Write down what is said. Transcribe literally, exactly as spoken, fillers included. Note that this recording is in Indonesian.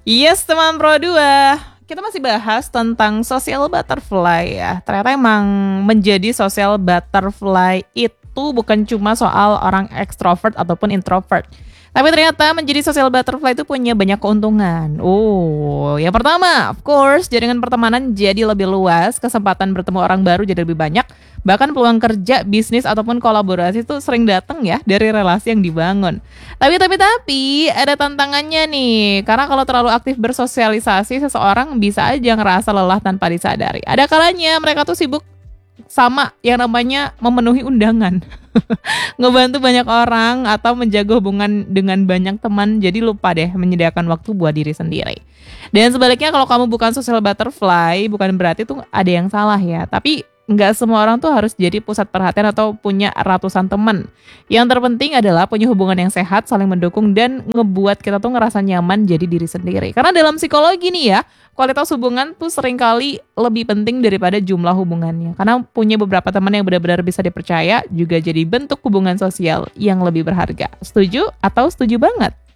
Yes, teman Pro dua. Kita masih bahas tentang social butterfly ya. Ternyata emang menjadi social butterfly itu bukan cuma soal orang ekstrovert ataupun introvert. Tapi ternyata menjadi social butterfly itu punya banyak keuntungan. Oh, yang pertama, of course, jaringan pertemanan jadi lebih luas, kesempatan bertemu orang baru jadi lebih banyak, bahkan peluang kerja, bisnis ataupun kolaborasi itu sering datang ya dari relasi yang dibangun. Tapi tapi tapi ada tantangannya nih, karena kalau terlalu aktif bersosialisasi, seseorang bisa aja ngerasa lelah tanpa disadari. Ada kalanya mereka tuh sibuk sama yang namanya memenuhi undangan, ngebantu banyak orang atau menjaga hubungan dengan banyak teman, jadi lupa deh menyediakan waktu buat diri sendiri. Dan sebaliknya kalau kamu bukan social butterfly, bukan berarti tuh ada yang salah ya, tapi nggak semua orang tuh harus jadi pusat perhatian atau punya ratusan teman. Yang terpenting adalah punya hubungan yang sehat, saling mendukung, dan ngebuat kita tuh ngerasa nyaman jadi diri sendiri. Karena dalam psikologi nih ya, kualitas hubungan tuh seringkali lebih penting daripada jumlah hubungannya. Karena punya beberapa teman yang benar-benar bisa dipercaya juga jadi bentuk hubungan sosial yang lebih berharga. Setuju atau setuju banget?